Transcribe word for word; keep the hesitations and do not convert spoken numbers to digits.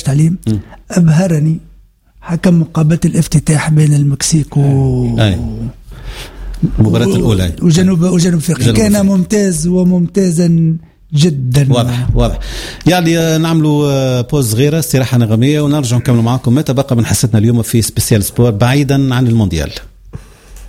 تعليم أبهرني حكم مقابلة الافتتاح بين المكسيك و المباراة الأولى وجنوب وجنوب أفريقيا كان ممتاز وممتازا جدا. واضح واضح. يعني نعملوا بوز صغيرة استراحة نغمية ونرجع نكمل معاكم ما تبقى من حصتنا اليوم في سبيسيال سبور بعيدا عن المونديال.